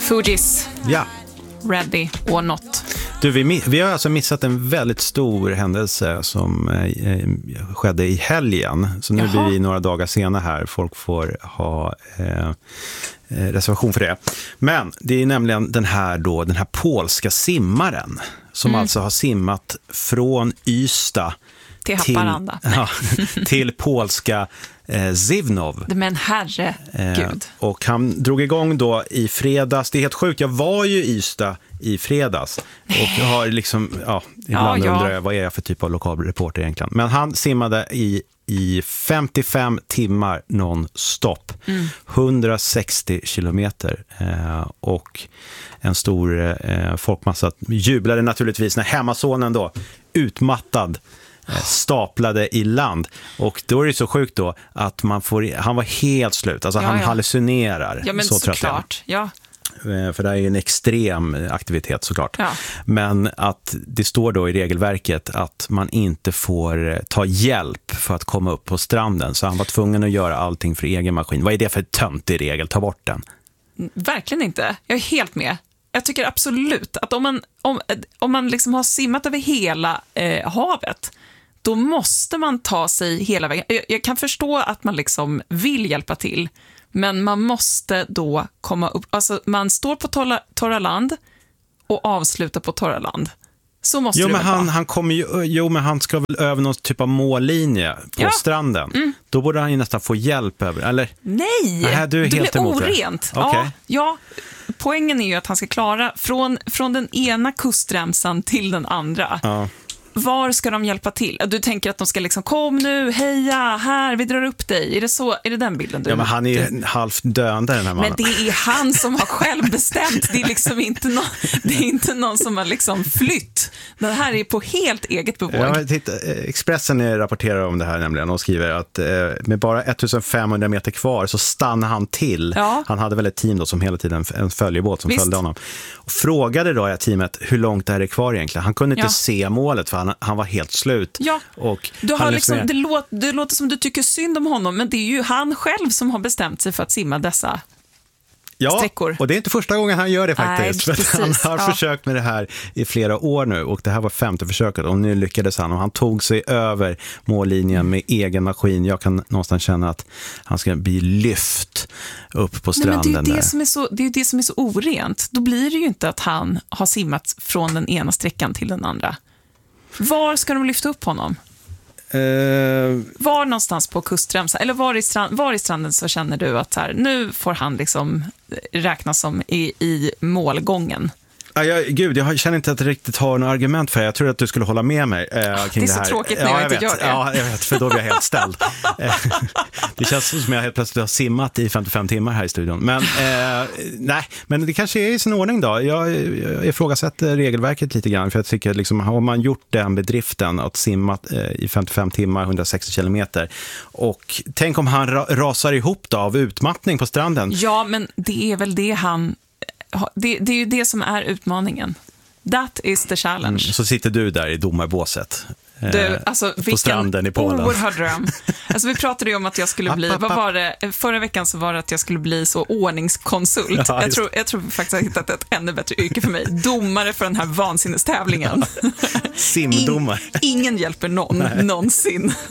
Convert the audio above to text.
Fugees. Ja. Ready or not. Du, vi har alltså missat en väldigt stor händelse som skedde i helgen. Så nu blir vi några dagar senare här. Folk får ha reservation för det. Men det är nämligen den här polska simmaren som alltså har simmat från Ystad till Haparanda. Till polska Zivnov. Men herregud. Och han drog igång då i fredags. Det är helt sjukt. Jag var ju i Ystad i fredags. Och jag har liksom, ibland undrar jag, vad är jag för typ av lokalreporter egentligen? Men han simmade i 55 timmar non-stop. 160 kilometer. Och en stor folkmassa jublade naturligtvis när hemmasonen då, utmattad, staplade i land. Och då är det så sjukt då att han var helt slut. Alltså han hallucinerar. Ja, men så såklart. Ja. För det är ju en extrem aktivitet såklart. Ja. Men att det står då i regelverket att man inte får ta hjälp för att komma upp på stranden. Så han var tvungen att göra allting för egen maskin. Vad är det för töntig regel? Ta bort den. Verkligen inte. Jag är helt med. Jag tycker absolut att om man liksom har simmat över hela havet, då måste man ta sig hela vägen. Jag kan förstå att man liksom vill hjälpa till, men man måste då komma upp. Alltså man står på torra land och avslutar på torra land. Så måste det men han kommer ju, men han ska väl över någon typ av mållinje på stranden. Då borde han ju nästan få hjälp över, eller? Nej, du är helt blir orent. Okay. Ja, poängen är ju att han ska klara från den ena kustremsan till den andra. Ja. Var ska de hjälpa till? Du tänker att de ska liksom, kom nu, heja, här, vi drar upp dig. Är det den bilden du? Ja, men han är ju halvt döende, den här mannen. Men det är han som har själv bestämt. Det är liksom inte någon som har liksom flytt. Den här är på helt eget bevåg. Ja, Expressen rapporterar om det här nämligen och skriver att med bara 1500 meter kvar så stannar han till. Ja. Han hade väl ett team då som hela tiden, en följebåt som följde honom. Och frågade då teamet hur långt är det kvar egentligen. Han kunde inte se målet för han var helt slut. Ja, och du har liksom, det låter som du tycker synd om honom, men det är ju han själv som har bestämt sig för att simma dessa sträckor. Och det är inte första gången han gör det faktiskt. Nej, för han har försökt med det här i flera år nu och det här var 5:e försöket och nu lyckades han och han tog sig över mållinjen med egen maskin. Jag kan någonstans känna att han ska bli lyft upp på stranden. Men det är ju det som är så orent. Då blir det ju inte att han har simmat från den ena sträckan till den andra. Var ska de lyfta upp honom? Var någonstans på kustremsan eller var i stranden så känner du att så här, nu får han liksom räknas som i målgången? Jag känner inte att jag riktigt har några argument för det. Jag tror att du skulle hålla med mig kring det är så tråkigt när jag inte gör det. Ja, jag vet, för då blir jag helt ställd. Det känns som jag helt plötsligt har simmat i 55 timmar här i studion. Men nej, men det kanske är i sin ordning då. Jag ifrågasätter regelverket lite grann för jag tycker liksom, har man gjort den bedriften att simma i 55 timmar, 160 kilometer och tänk om han rasar ihop då av utmattning på stranden. Ja, men det är väl det det är ju det som är utmaningen. That is the challenge. Så sitter du där i domarbåset. Alltså, på stranden i Polen. Oerhörd dröm. Alltså, vi pratade ju om att jag skulle bli, förra veckan så var det att jag skulle bli så ordningskonsult. Ja, jag tror faktiskt att jag har hittat ett ännu bättre yrke för mig. Domare för den här vansinnestävlingen. Simdomare. Ingen hjälper någon någonsin.